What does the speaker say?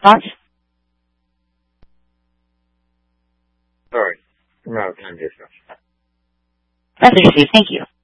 response? Sorry. I'm out of time to discuss. Message received. Thank you.